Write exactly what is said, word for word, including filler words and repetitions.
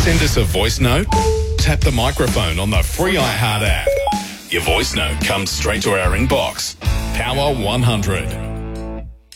send us a voice note? Tap the microphone on the free iHeart app. Your voice note comes straight to our inbox. Power one hundred.